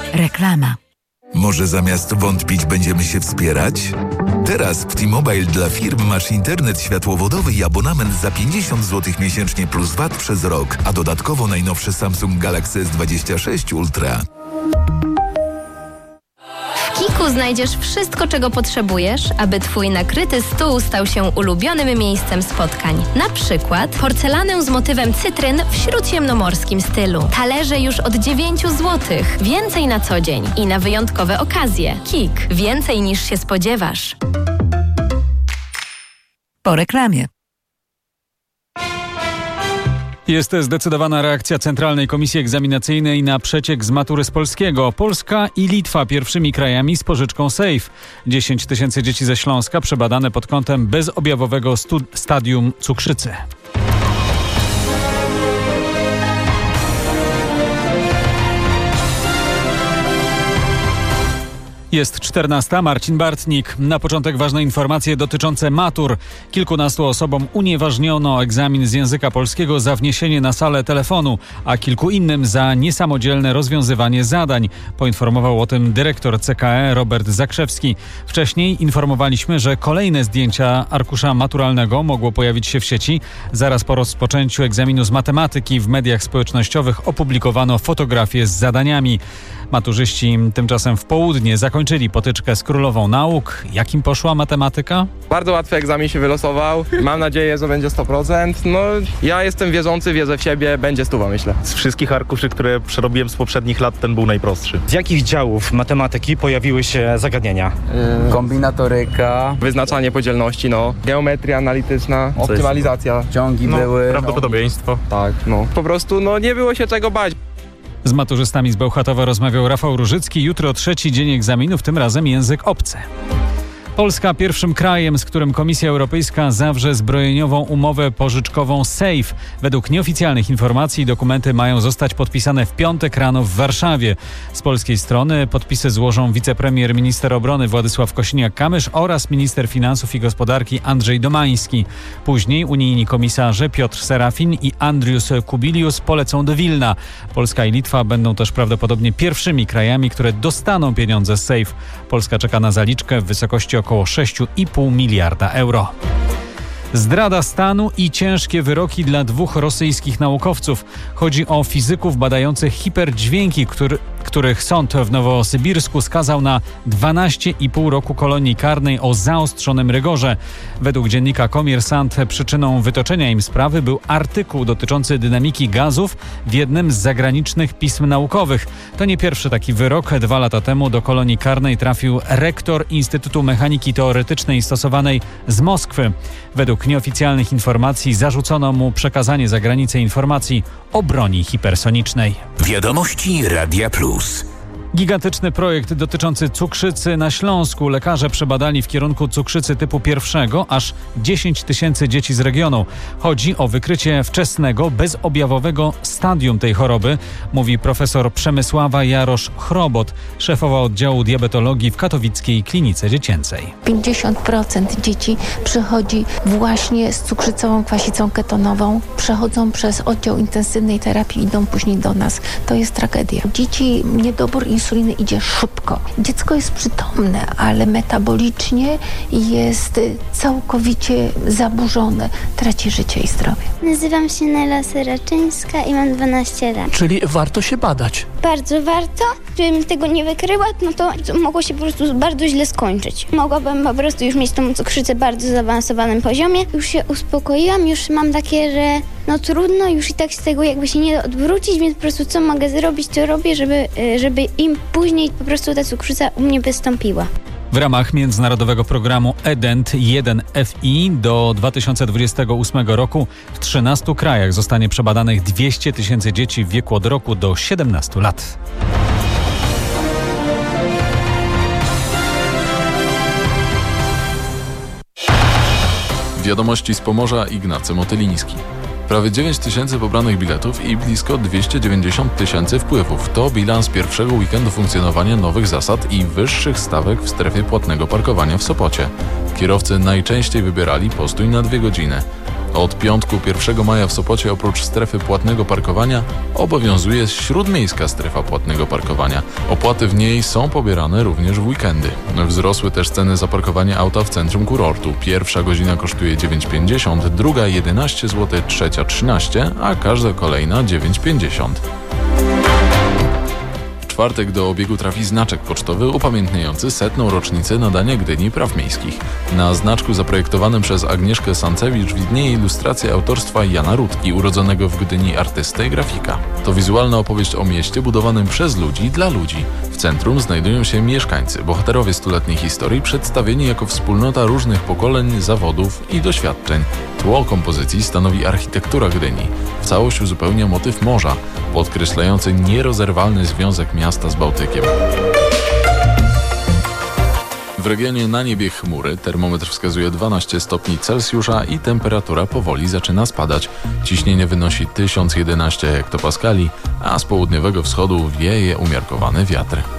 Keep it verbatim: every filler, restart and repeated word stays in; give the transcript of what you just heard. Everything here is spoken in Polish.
Reklama. Może zamiast wątpić będziemy się wspierać? Teraz w T-Mobile dla firm masz internet światłowodowy i abonament za pięćdziesiąt złotych miesięcznie plus V A T przez rok, a dodatkowo najnowszy Samsung Galaxy S dwadzieścia sześć Ultra. W Kiku znajdziesz wszystko, czego potrzebujesz, aby Twój nakryty stół stał się ulubionym miejscem spotkań. Na przykład porcelanę z motywem cytryn w śródziemnomorskim stylu. Talerze już od dziewięć złotych. Więcej na co dzień i na wyjątkowe okazje. Kik. Więcej niż się spodziewasz. Po reklamie. Jest zdecydowana reakcja Centralnej Komisji Egzaminacyjnej na przeciek z matury z polskiego. Polska i Litwa pierwszymi krajami z pożyczką SAFE. dziesięć tysięcy dzieci ze Śląska przebadane pod kątem bezobjawowego stu- stadium cukrzycy. Jest czternasta. Marcin Bartnik. Na początek ważne informacje dotyczące matur. Kilkunastu osobom unieważniono egzamin z języka polskiego za wniesienie na salę telefonu, a kilku innym za niesamodzielne rozwiązywanie zadań. Poinformował o tym dyrektor C K E Robert Zakrzewski. Wcześniej informowaliśmy, że kolejne zdjęcia arkusza maturalnego mogło pojawić się w sieci. Zaraz po rozpoczęciu egzaminu z matematyki w mediach społecznościowych opublikowano fotografie z zadaniami. Maturzyści tymczasem w południe zakończyli potyczkę z królową nauk. Jak im poszła matematyka? Bardzo łatwy egzamin się wylosował. Mam nadzieję, że będzie sto procent. No, ja jestem wierzący, wierzę w siebie. Będzie stuwa, myślę. Z wszystkich arkuszy, które przerobiłem z poprzednich lat, ten był najprostszy. Z jakich działów matematyki pojawiły się zagadnienia? Yy, kombinatoryka. Wyznaczanie podzielności, no. Geometria analityczna. Optymalizacja. Ciągi no, były. Prawdopodobieństwo. No, tak, no. Po prostu, no, nie było się czego bać. Z maturzystami z Bełchatowa rozmawiał Rafał Różycki. Jutro trzeci dzień egzaminów, tym razem język obcy. Polska pierwszym krajem, z którym Komisja Europejska zawrze zbrojeniową umowę pożyczkową SAFE. Według nieoficjalnych informacji dokumenty mają zostać podpisane w piątek rano w Warszawie. Z polskiej strony podpisy złożą wicepremier minister obrony Władysław Kosiniak-Kamysz oraz minister finansów i gospodarki Andrzej Domański. Później unijni komisarze Piotr Serafin i Andrius Kubilius polecą do Wilna. Polska i Litwa będą też prawdopodobnie pierwszymi krajami, które dostaną pieniądze z SAFE. Polska czeka na zaliczkę w wysokości około około sześć i pół miliarda euro. Zdrada stanu i ciężkie wyroki dla dwóch rosyjskich naukowców. Chodzi o fizyków badających hiperdźwięki, który, których sąd w Nowosybirsku skazał na dwanaście i pół roku kolonii karnej o zaostrzonym rygorze. Według dziennika Komiersant przyczyną wytoczenia im sprawy był artykuł dotyczący dynamiki gazów w jednym z zagranicznych pism naukowych. To nie pierwszy taki wyrok. Dwa lata temu do kolonii karnej trafił rektor Instytutu Mechaniki Teoretycznej i Stosowanej z Moskwy. Według nieoficjalnych informacji zarzucono mu przekazanie za granicę informacji o broni hipersonicznej. Wiadomości Radia Plus. Gigantyczny projekt dotyczący cukrzycy na Śląsku. Lekarze przebadali w kierunku cukrzycy typu pierwszego aż dziesięć tysięcy dzieci z regionu. Chodzi o wykrycie wczesnego, bezobjawowego stadium tej choroby, mówi profesor Przemysława Jarosz-Chrobot, szefowa oddziału diabetologii w katowickiej klinice dziecięcej. pięćdziesiąt procent dzieci przychodzi właśnie z cukrzycową kwasicą ketonową, przechodzą przez oddział intensywnej terapii, idą później do nas. To jest tragedia. Dzieci niedobór insuliny idzie szybko. Dziecko jest przytomne, ale metabolicznie jest całkowicie zaburzone. Traci życie i zdrowie. Nazywam się Nela Seraczyńska i mam dwanaście lat. Czyli warto się badać. Bardzo warto. Gdybym tego nie wykryła, no to mogło się po prostu bardzo źle skończyć. Mogłabym po prostu już mieć tą cukrzycę bardzo zaawansowanym poziomie. Już się uspokoiłam, już mam takie, że no trudno, już i tak z tego jakby się nie da odwrócić, więc po prostu co mogę zrobić, to robię, żeby, żeby im później po prostu ta cukrzyca u mnie wystąpiła. W ramach międzynarodowego programu EDENT jeden F I do dwa tysiące dwudziestego ósmego roku w trzynastu krajach zostanie przebadanych dwieście tysięcy dzieci w wieku od roku do siedemnastu lat. Wiadomości z Pomorza, Ignacy Motyliński. Prawie dziewięć tysięcy pobranych biletów i blisko dwieście dziewięćdziesiąt tysięcy wpływów. To bilans pierwszego weekendu funkcjonowania nowych zasad i wyższych stawek w strefie płatnego parkowania w Sopocie. Kierowcy najczęściej wybierali postój na dwie godziny. Od piątku pierwszego maja w Sopocie oprócz strefy płatnego parkowania obowiązuje śródmiejska strefa płatnego parkowania. Opłaty w niej są pobierane również w weekendy. Wzrosły też ceny za parkowanie auta w centrum kurortu. Pierwsza godzina kosztuje dziewięć pięćdziesiąt, druga jedenaście złotych, trzecia trzynaście, a każda kolejna dziewięć pięćdziesiąt. W czwartek do obiegu trafi znaczek pocztowy upamiętniający setną rocznicę nadania Gdyni praw miejskich. Na znaczku zaprojektowanym przez Agnieszkę Sancewicz widnieje ilustracja autorstwa Jana Rutki, urodzonego w Gdyni artysty i grafika. To wizualna opowieść o mieście budowanym przez ludzi dla ludzi. W centrum znajdują się mieszkańcy, bohaterowie stuletniej historii, przedstawieni jako wspólnota różnych pokoleń, zawodów i doświadczeń. Tło kompozycji stanowi architektura Gdyni. W całość uzupełnia motyw morza, podkreślający nierozerwalny związek miasta z Bałtykiem. W regionie na niebie chmury, termometr wskazuje dwanaście stopni Celsjusza i temperatura powoli zaczyna spadać. Ciśnienie wynosi tysiąc jedenaście hektopaskali, a z południowego wschodu wieje umiarkowany wiatr.